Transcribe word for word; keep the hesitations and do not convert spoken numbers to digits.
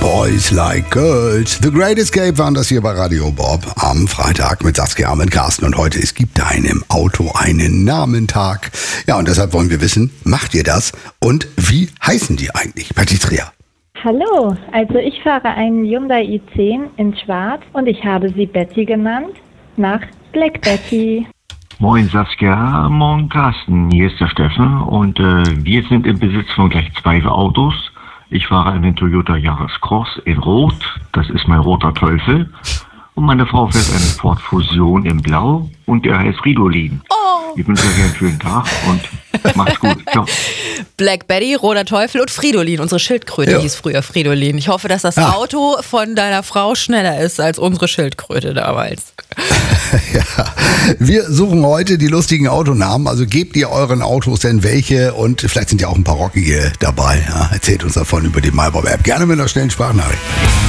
Boys Like Girls. The Great Escape waren das hier bei Radio Bob am Freitag mit Saskia und Carsten. Und heute, es gibt deinem Auto einen Namentag. Ja, und deshalb wollen wir wissen, macht ihr das? Und wie heißen die eigentlich? Patricia. Hallo, also ich fahre einen Hyundai i zehn in Schwarz und ich habe sie Betty genannt, nach Black Betty. Moin Saskia, moin Carsten, hier ist der Steffen und äh, wir sind im Besitz von gleich zwei Autos. Ich fahre einen Toyota Yaris Cross in Rot, das ist mein roter Teufel. Und meine Frau fährt einen Ford Fusion in Blau und der heißt Fridolin. Oh. Ich wünsche euch einen schönen Tag und macht's gut. Ciao. Black Betty, roter Teufel und Fridolin. Unsere Schildkröte Ja. hieß früher Fridolin. Ich hoffe, dass das Ah. Auto von deiner Frau schneller ist als unsere Schildkröte damals. Ja, wir suchen heute die lustigen Autonamen. Also gebt ihr euren Autos denn welche? Und vielleicht sind ja auch ein paar rockige dabei. Ja, erzählt uns davon über die MyBob-App. Gerne mit einer schnellen Sprachnachricht.